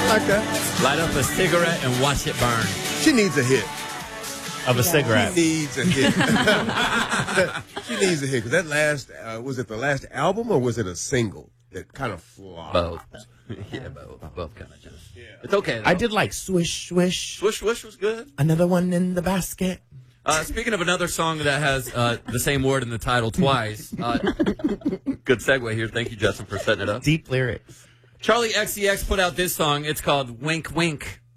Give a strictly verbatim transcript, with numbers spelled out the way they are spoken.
like that. Light up a cigarette and watch it burn. She needs a hit. Of a cigarette. She needs a hit. She needs a hit. Because that last, uh, was it the last album or was it a single that kind of flopped? Both. Yeah, both. Both kind of just. Yeah. It's okay, though. I did like Swish, Swish. Swish, Swish was good. Another one in the basket. Uh, speaking of another song that has uh, the same word in the title twice, uh, good segue here. Thank you, Justin, for setting it up. Deep lyrics. Charlie X C X put out this song. It's called Wink Wink.